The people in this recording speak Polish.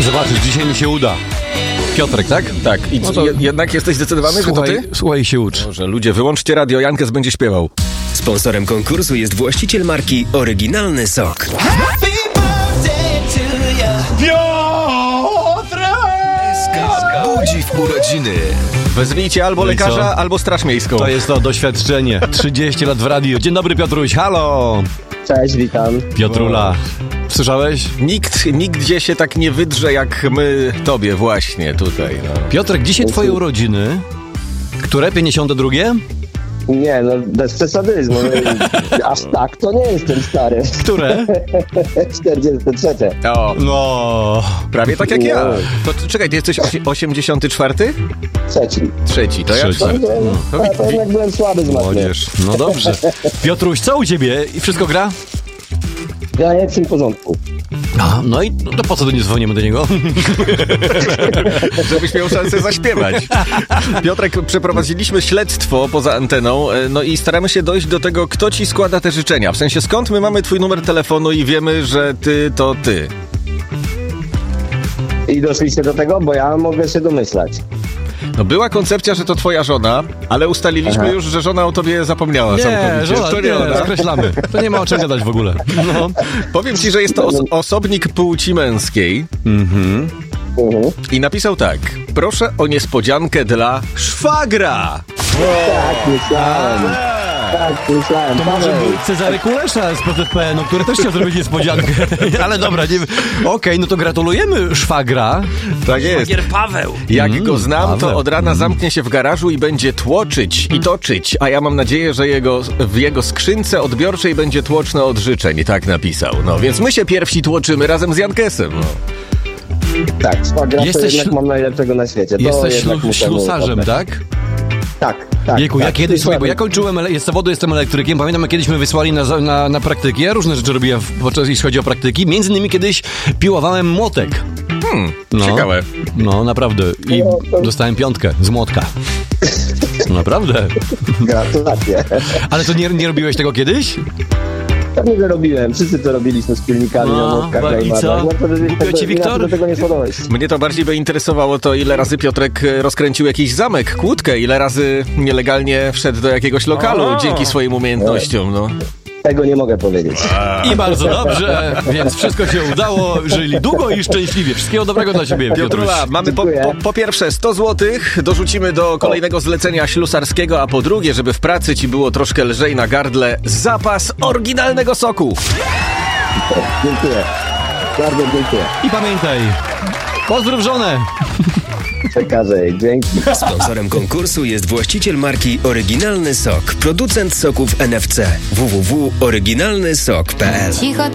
Zobaczysz, dzisiaj mi się uda. Piotrek, tak? Tak. I no to... jednak jesteś zdecydowany, że to ty? Słuchaj się ucz. Może ludzie, wyłączcie radio, Jankes będzie śpiewał. Sponsorem konkursu jest właściciel marki Oryginalny Sok. Budzi w urodziny. Wezwijcie albo lekarza, albo straż miejską. To jest to doświadczenie. 30 lat w radiu. Dzień dobry, Piotruś, halo! Cześć, witam. Piotrula. Słyszałeś? Nikt nigdzie się tak nie wydrze jak my tobie właśnie tutaj. No. Piotrek, dzisiaj twoje urodziny. Które? 52? Nie, no bez przesadyzmu. Aż tak to nie jestem stary. Które? 43. O, No. prawie tak jak ja. To czekaj, ty jesteś 84? Trzeci, to ja... Trzeci. To jednak byłem słaby z matmy. Młodzież. No dobrze. Piotruś, co u ciebie? I wszystko gra? Ja nie jestem w porządku. A, no i to po co tu nie dzwonimy do niego? Żebyś miał szansę zaśpiewać. Piotrek, przeprowadziliśmy śledztwo poza anteną, no i staramy się dojść do tego, kto ci składa te życzenia. W sensie, skąd my mamy twój numer telefonu i wiemy, że ty to ty. I doszliście do tego? Bo ja mogę się domyślać. No była koncepcja, że to twoja żona, ale ustaliliśmy już, że żona o tobie zapomniała całkowicie. Żona, to nie ona. skreślamy. To nie ma o czym gadać w ogóle. No. Powiem ci, że jest to osobnik płci męskiej. I napisał tak: proszę o niespodziankę dla szwagra. Tak, myślałem. To może był Cezary Kulesza z PZPN, który też chciał zrobić niespodziankę. Ale dobra, nie... Okej, no to gratulujemy szwagra. Tak jest. Szwagier Paweł. Jak go znam, Paweł. to od rana zamknie się w garażu i będzie tłoczyć i toczyć. A ja mam nadzieję, że w jego skrzynce odbiorczej będzie tłoczne od życzeń. Tak napisał. No więc my się pierwsi tłoczymy razem z Jankesem. No. Tak, szwagra to jednak mam najlepszego na świecie. Jesteś ślusarzem, tak? Tak. Jejku, tak, ja kiedyś, słuchaj, bo ja kończyłem, z zawodu jestem elektrykiem, pamiętam, jak kiedyś mnie wysłali na praktyki, ja różne rzeczy robiłem, jeśli chodzi o praktyki, między innymi kiedyś piłowałem młotek. Ciekawe. No, naprawdę. I dostałem 5 z młotka. Naprawdę. Gratulacje. Ale to nie robiłeś tego kiedyś? Pewnie to robiłem, wszyscy to robiliśmy z pilnikami na młotkach. I co? Głupio ci, Wiktor? Do tego nie podałeś. Mnie to bardziej by interesowało to, ile razy Piotrek rozkręcił jakiś zamek, kłódkę, ile razy nielegalnie wszedł do jakiegoś lokalu dzięki swoim umiejętnościom, no. Tego nie mogę powiedzieć. I bardzo dobrze, więc wszystko się udało, żyli długo i szczęśliwie. Wszystkiego dobrego dla ciebie, Piotruś. Piotrula, mamy po pierwsze 100 zł, dorzucimy do kolejnego zlecenia ślusarskiego, a po drugie, żeby w pracy ci było troszkę lżej na gardle, zapas oryginalnego soku. Dziękuję. Bardzo dziękuję. I pamiętaj, pozdrów żonę. Przekażę jej, dzięki. Sponsorem konkursu jest właściciel marki Oryginalny Sok, producent soków NFC. www.oryginalnysok.pl.